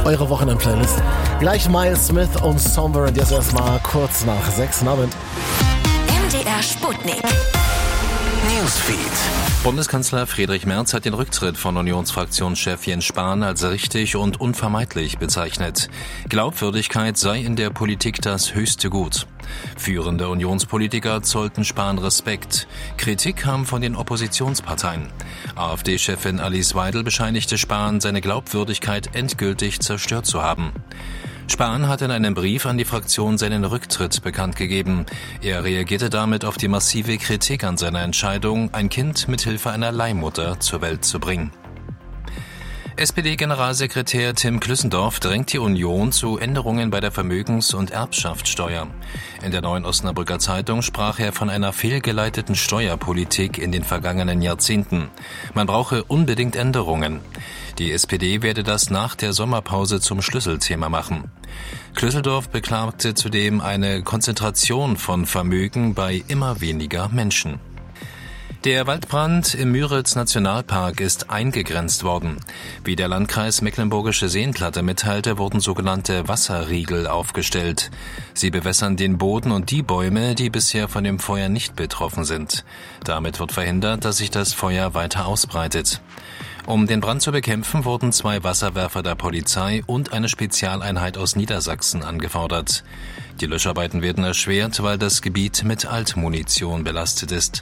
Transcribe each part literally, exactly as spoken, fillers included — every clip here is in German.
eure Wochenend-Playlist. Gleich Miles Smith und Somewhere und jetzt erstmal kurz nach sechs Uhr Abend. M D R Sputnik. Newsfeed. Bundeskanzler Friedrich Merz hat den Rücktritt von Unionsfraktionschef Jens Spahn als richtig und unvermeidlich bezeichnet. Glaubwürdigkeit sei in der Politik das höchste Gut. Führende Unionspolitiker zollten Spahn Respekt. Kritik kam von den Oppositionsparteien. AfD-Chefin Alice Weidel bescheinigte Spahn, seine Glaubwürdigkeit endgültig zerstört zu haben. Spahn hat in einem Brief an die Fraktion seinen Rücktritt bekannt gegeben. Er reagierte damit auf die massive Kritik an seiner Entscheidung, ein Kind mithilfe einer Leihmutter zur Welt zu bringen. S P D-Generalsekretär Tim Klüssendorf drängt die Union zu Änderungen bei der Vermögens- und Erbschaftssteuer. In der Neuen Osnabrücker Zeitung sprach er von einer fehlgeleiteten Steuerpolitik in den vergangenen Jahrzehnten. Man brauche unbedingt Änderungen. Die S P D werde das nach der Sommerpause zum Schlüsselthema machen. Klüsseldorf beklagte zudem eine Konzentration von Vermögen bei immer weniger Menschen. Der Waldbrand im Müritz-Nationalpark ist eingegrenzt worden. Wie der Landkreis Mecklenburgische Seenplatte mitteilte, wurden sogenannte Wasserriegel aufgestellt. Sie bewässern den Boden und die Bäume, die bisher von dem Feuer nicht betroffen sind. Damit wird verhindert, dass sich das Feuer weiter ausbreitet. Um den Brand zu bekämpfen, wurden zwei Wasserwerfer der Polizei und eine Spezialeinheit aus Niedersachsen angefordert. Die Löscharbeiten werden erschwert, weil das Gebiet mit Altmunition belastet ist.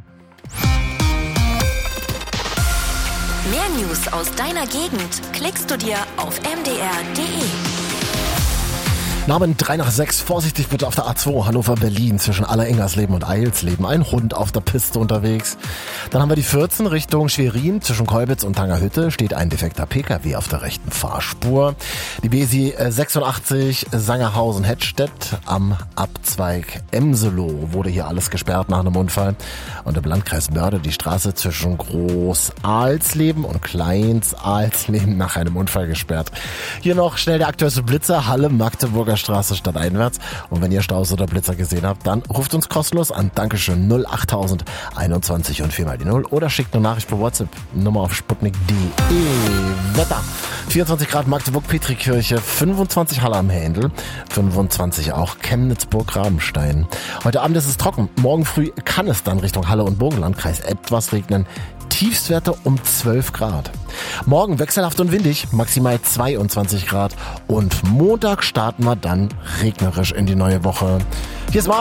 Mehr News aus deiner Gegend klickst du dir auf m d r punkt d e. Namen drei nach sechs, vorsichtig bitte auf der A zwei Hannover-Berlin zwischen Aller-Ingersleben und Eilsleben. Ein Hund auf der Piste unterwegs. Dann haben wir die vierzehn Richtung Schwerin zwischen Kolbitz und Tangerhütte. Steht ein defekter P K W auf der rechten Fahrspur. Die B S I sechsundachtzig Sangerhausen-Hettstedt am Abzweig Emselow wurde hier alles gesperrt nach einem Unfall. Und im Landkreis Börde die Straße zwischen Groß-Ahlsleben und Kleins-Ahlsleben nach einem Unfall gesperrt. Hier noch schnell der aktuelle Blitzer, Halle, Magdeburger Straße stadteinwärts. Und wenn ihr Staus oder Blitzer gesehen habt, dann ruft uns kostenlos an. Dankeschön null achttausend einundzwanzig und viermal die null oder schickt eine Nachricht per WhatsApp. Nummer auf sputnik punkt de. Wetter. vierundzwanzig Grad Magdeburg, Petrikirche, fünfundzwanzig Halle am Händel, fünfundzwanzig auch Chemnitz-Burg-Rabenstein. Heute Abend ist es trocken. Morgen früh kann es dann Richtung Halle und Burgenlandkreis etwas regnen. Tiefstwerte um zwölf Grad. Morgen wechselhaft und windig, maximal zweiundzwanzig Grad. Und Montag starten wir dann regnerisch in die neue Woche. Hier ist Marvin.